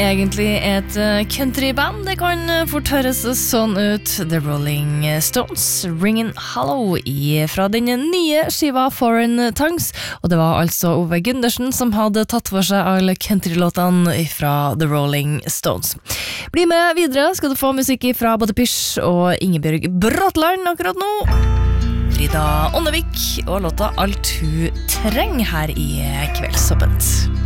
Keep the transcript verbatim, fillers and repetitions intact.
Egentlig et countryband, det kan fort høres sånn ut. The Rolling Stones, Ringin' Hollow i, fra den nye skiva Foreign Tongues, og det var altså Ove Gundersen som hadde tatt for seg alle countrylåtene fra The Rolling Stones. Bli med videre, skal du få musikk fra både Pysj og Ingebjørg Bratland akkurat nå. Frida Åndevik og låta Alt hun trenger her i Kveldsåpent.